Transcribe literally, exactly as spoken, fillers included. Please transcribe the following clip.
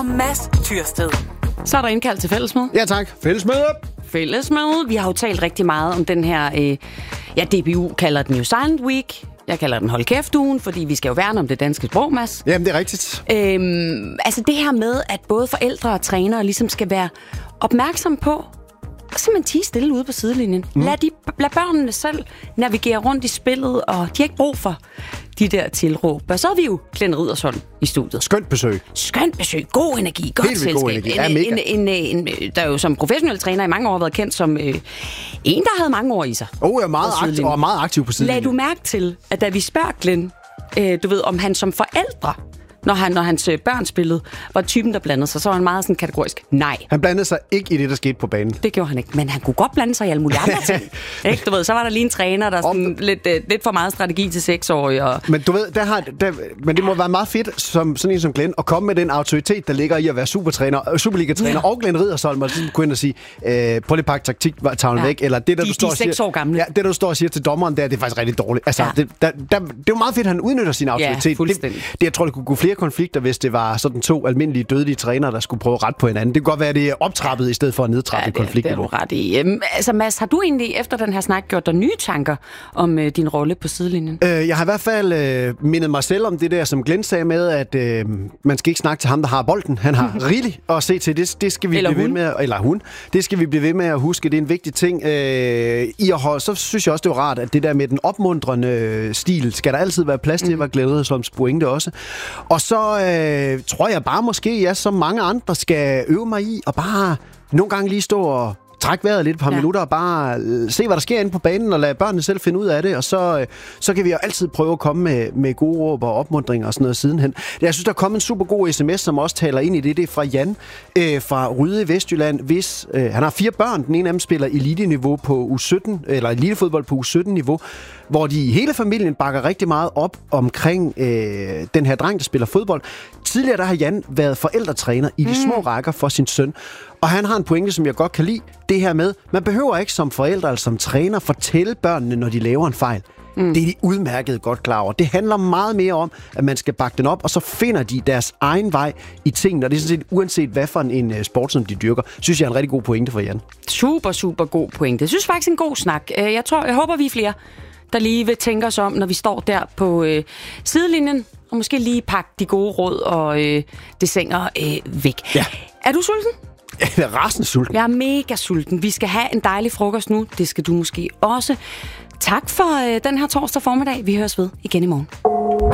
Mads Tyrsted. Så er der indkaldt til fællesmøde. Ja tak, fællesmøde. Fællesmøde. Vi har jo talt rigtig meget om den her, øh, ja, D B U kalder den jo Silent Week. Jeg kalder den Hold Kæft-ugen, fordi vi skal jo værne om det danske sprog, Mads. Jamen, det er rigtigt. Øhm, altså det her med, at både forældre og trænere ligesom skal være opmærksom på, simpelthen tige stille ude på sidelinjen. Mm. Lad, de, lad børnene selv navigere rundt i spillet, og de har ikke brug for de der tilråb. Og så har vi jo Glenn Riddersholm i studiet. Skønt besøg. Skønt besøg. God energi. Godt selskab. God energi. Ja, en, en, en, en, der jo som professionel træner i mange år har været kendt som øh, en, der havde mange år i sig. Oh, jeg er meget aktiv, og meget aktiv på sidelinjen. Lad du mærke til, at da vi spørger Glenn, øh, du ved, om han som forældre, Når, han, når hans børn spillede, var typen, der blandede sig, så var han meget sådan kategorisk nej. Han blandede sig ikke i det, der skete på banen. Det gjorde han ikke, men han kunne godt blande sig i alle mulige andre ting. Ikke? Du ved, så var der lige en træner, der sådan lidt, uh, lidt for meget strategi til seksårige. Og... Men du ved, der har, der, men det må være meget fedt, som, sådan en som Glenn, at komme med den autoritet, der ligger i at være supertræner, Superliga-træner, ja. Og Glenn Riddersholm, og så kunne ind og sige, øh, prøv lige pakke taktiktavlen ja. væk, eller det, der de, du står de og siger, seks år gamle. Ja, det, der du står og siger til dommeren, der, det er faktisk rigtig dårligt. Altså, ja. det, der, der, det er jo meget fedt, at han udnytter sin autoritet. Ja, det, det, jeg tror, det kunne gå flere konflikter, hvis det var sådan to almindelige dødelige trænere, der skulle prøve ret på hinanden. Det kan godt være, at det er optrappet i stedet for at nedtrappe ja, konfliktniveau. Det er du ret i. Øhm, altså Mads, har du egentlig efter den her snak gjort dig nye tanker om øh, din rolle på sidelinjen? Øh, jeg har i hvert fald øh, mindet mig selv om det der, som Glenn sagde med, at øh, man skal ikke snakke til ham, der har bolden. Han har rigeligt at se til. Det, det skal vi eller blive hun. ved med, eller hun. Det skal vi blive ved med at huske. Det er en vigtig ting. Øh, I at holde, så synes jeg også, det er rart, at det der med den opmuntrende stil, skal der altid være plads til, mm. var Glenn Riddersolms pointe også. Og så øh, tror jeg bare måske, jeg som mange andre skal øve mig i, og bare nogle gange lige stå og trække vejret lidt et par ja. minutter, og bare se, hvad der sker inde på banen, og lade børnene selv finde ud af det, og så, så kan vi jo altid prøve at komme med, med gode råb og opmuntring og sådan noget sidenhen. Jeg synes, der er kommet en super god sms, som også taler ind i det. Det er fra Jan øh, fra Ryde i Vestjylland. Hvis, øh, han har fire børn. Den ene af dem spiller elite-niveau på U sytten, eller elitefodbold på U sytten-niveau, hvor de hele familien bakker rigtig meget op omkring øh, den her dreng, der spiller fodbold. Tidligere der har Jan været forældretræner i de mm. små rækker for sin søn. Og han har en pointe, som jeg godt kan lide. Det her med, man behøver ikke som forældre eller som træner fortælle børnene, når de laver en fejl. Mm. Det er de udmærket godt klar over. Det handler meget mere om, at man skal bakke den op, og så finder de deres egen vej i tingene. Og det er sådan set uanset, hvad for en uh, sport, som de dyrker, synes jeg er en rigtig god pointe for Jan. Super, super god pointe. Jeg synes faktisk en god snak. Jeg tror, jeg håber, vi er flere, der lige vil tænke os om, når vi står der på øh, sidelinjen, og måske lige pakke de gode råd og øh, dessiner øh, væk. Ja. Er du sulten? Jeg er rasende sulten. Jeg er mega sulten. Vi skal have en dejlig frokost nu. Det skal du måske også. Tak for øh, den her torsdag formiddag. Vi høres ved igen i morgen.